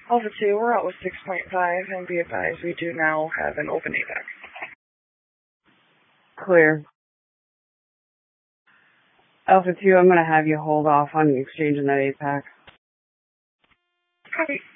Alpha 2, we're out with 6.5, and be advised, we do now have an open APAC. Clear. Alpha 2, I'm going to have you hold off on exchanging that APAC. Copy.